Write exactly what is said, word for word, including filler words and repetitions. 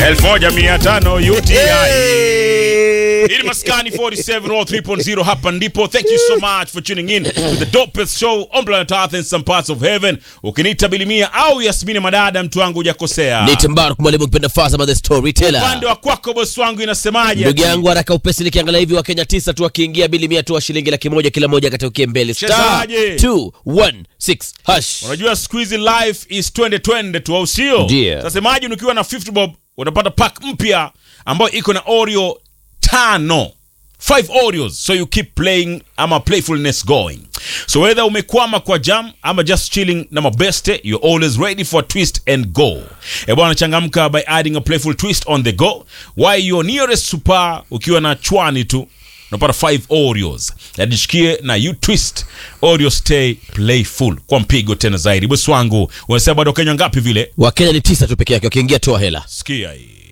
elfu moja mia tano U T I. Hii ni Maskani forty-seven or three point zero hapa ndipo. Thank you so much for tuning in to the dopest show on planet Earth and some parts of heaven. Ukiniita Bilimia au Yasmini Madada, mtu wangu hujakosea. Ni Timbaru mwalimu kipenda Faza by the storyteller. Upande wa kwako boss wangu inasemaje? Ndugu yangu haraka upesi nikiangalia hivi wa Kenya tisa tu wakiingia Bilimia tu wa shilingi laki moja kila moja katokie mbele. Star two one six hash. Unajua squeeze life is twenty twenty tu au sio? Sasa imagine ukiwa na fifty bob unapata pack mpya ambayo iko na Oreo tano. Five Oreos, so you keep playing ama playfulness going. So whether umekwama kwa jam ama just chilling na mabeste, you're always ready for a twist and go. E bwana, changamka by adding a playful twist on the go. Why your nearest super ukiwa na chwani tu unapata five Oreos. Yadishikie na you twist Oreo, stay playful kwa mpigo tena zaidi. Bosi wangu, unasema bado Kenya ngapi vile? Wa Kenya ni tisa tu peke yake, wakiingia toa hela. Sikia hii.